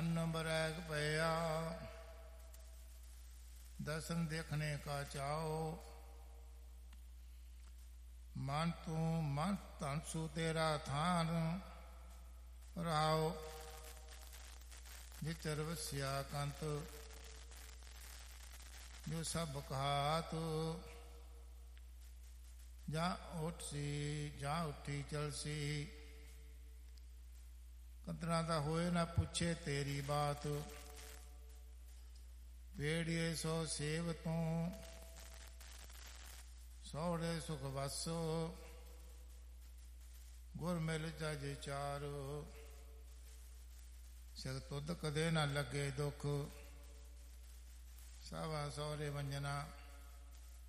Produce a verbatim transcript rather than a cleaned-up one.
ਮਨ ਬਰੈਗ ਪਿਆ ਦਰਸ਼ਨ ਦੇਖਣੇ ਕਾ ਚਾਓ ਮਨ ਤੂੰ ਮਨ ਧਨਸੂ ਤੇਰਾ ਥਾਨ ਰਾਓ ਜਿਚਰ ਵਸਿਆ ਕੰਤ ਜੋ ਸਭ ਕਹਾਤ ਜਾਂ ਉੱਠ ਸੀ ਜਾਂ ਉੱਠੀ ਚਲਸੀ ਕੰਤਰਾ ਦਾ ਹੋਏ ਨਾ ਪੁੱਛੇ ਤੇਰੀ ਬਾਤ ਵੇੜੀਏ ਸੋ ਸੇਵ ਤੂੰ ਸੋੜੇ ਸੁਖ ਵਸੋ ਗੁਰ ਮਿਲ ਜਾਜੇ ਚਾਰ ਸਿਰ ਤੁਧ ਕਦੇ ਨਾ ਲੱਗੇ ਦੁੱਖ ਸਾਵਾ ਸੋਰੇ ਵੰਜਨਾ